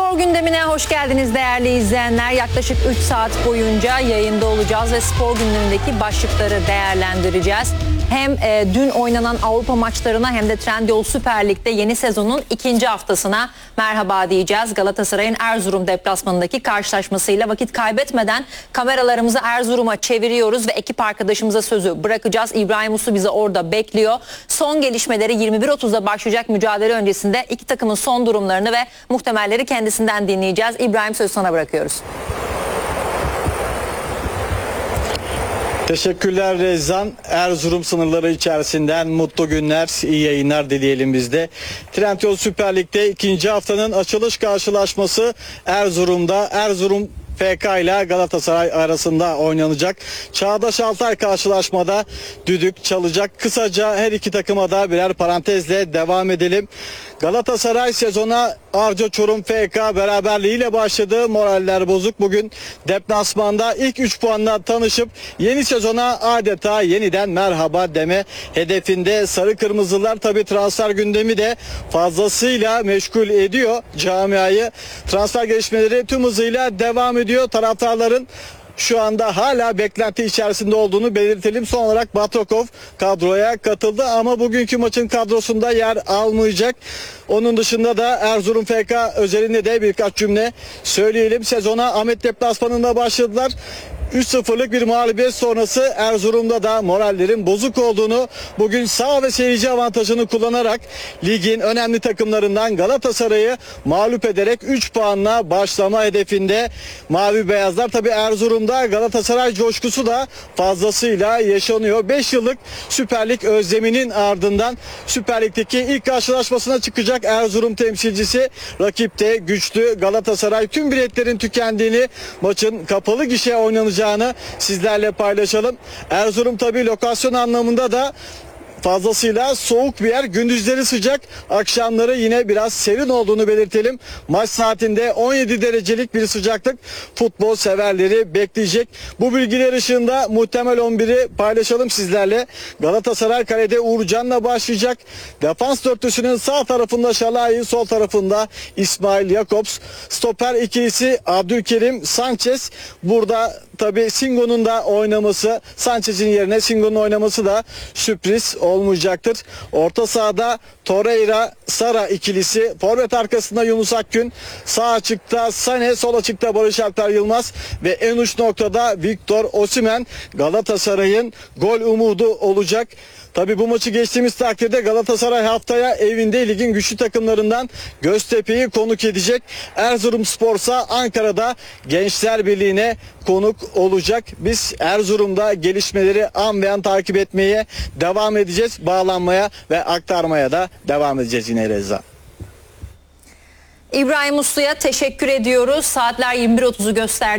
Spor gündemine hoş geldiniz değerli izleyenler. Yaklaşık 3 saat boyunca yayında olacağız ve spor gündemindeki başlıkları değerlendireceğiz. Hem dün oynanan Avrupa maçlarına hem de Trendyol Süper Lig'de yeni sezonun ikinci haftasına merhaba diyeceğiz. Galatasaray'ın Erzurum deplasmanındaki karşılaşmasıyla vakit kaybetmeden kameralarımızı Erzurum'a çeviriyoruz ve ekip arkadaşımıza sözü bırakacağız. İbrahim Uslu bizi orada bekliyor. Son gelişmeleri 21.30'da başlayacak mücadele öncesinde iki takımın son durumlarını ve muhtemelleri kendisinden dinleyeceğiz. İbrahim, sözü sana bırakıyoruz. Teşekkürler Rezan. Erzurum sınırları içerisinden mutlu günler, iyi yayınlar dileyelim biz de. Trendyol Süper Lig'de ikinci haftanın açılış karşılaşması Erzurum'da. Erzurum FK ile Galatasaray arasında oynanacak. Çağdaş Altay karşılaşmada düdük çalacak. Kısaca her iki takıma da birer parantezle devam edelim. Galatasaray sezona Arca Çorum FK beraberliğiyle başladı. Moraller bozuk. Bugün deplasmanda ilk 3 puanla tanışıp yeni sezona adeta yeniden merhaba deme hedefinde. Sarı Kırmızılar tabi transfer gündemi de fazlasıyla meşgul ediyor camiayı. Transfer gelişmeleri tüm hızıyla devam ediyor. Taraftarların şu anda hala beklenti içerisinde olduğunu belirtelim. Son olarak Batrokov kadroya katıldı ama bugünkü maçın kadrosunda yer almayacak. Onun dışında da Erzurum FK özelinde de birkaç cümle söyleyelim. Sezona Ahmet deplasmanında başladılar. 3-0'lık bir mağlubiyet sonrası Erzurum'da da morallerin bozuk olduğunu, bugün saha ve seyirci avantajını kullanarak ligin önemli takımlarından Galatasaray'ı mağlup ederek 3 puanla başlama hedefinde Mavi Beyazlar. Tabi Erzurum'da Galatasaray coşkusu da fazlasıyla yaşanıyor. 5 yıllık Süper Lig özleminin ardından Süper Lig'deki ilk karşılaşmasına çıkacak Erzurum temsilcisi. Rakip de güçlü Galatasaray. Tüm biletlerin tükendiğini, maçın kapalı gişe oynanacağını sizlerle paylaşalım. Erzurum tabii lokasyon anlamında da fazlasıyla soğuk bir yer. Gündüzleri sıcak, akşamları yine biraz serin olduğunu belirtelim. Maç saatinde 17 derecelik bir sıcaklık futbol severleri bekleyecek. Bu bilgiler ışığında muhtemel 11'i paylaşalım sizlerle. Galatasaray kalede Uğurcan'la başlayacak. Defans dörtlüsünün sağ tarafında Şalai, sol tarafında İsmail Jakobs. Stoper ikilisi Abdülkerim, Sanchez. Burada tabi Singo'nun da oynaması, Sanchez'in yerine Singo'nun oynaması da sürpriz olmayacaktır. Orta sahada Torreira, Sara ikilisi. Forvet arkasında Yunus Akgün. Sağ açıkta Sané, sol açıkta Barış Alper Yılmaz ve en uç noktada Victor Osimhen Galatasaray'ın gol umudu olacak. Tabi bu maçı geçtiğimiz takdirde Galatasaray haftaya evinde ligin güçlü takımlarından Göztepe'yi konuk edecek. Erzurumspor'sa Ankara'da Gençler Birliği'ne konuk olacak. Biz Erzurum'da gelişmeleri an be an takip etmeye devam edeceğiz. Bağlanmaya ve aktarmaya da devam edeceğiz yine Reza. İbrahim Uslu'ya teşekkür ediyoruz. Saatler 21.30'u gösterdi.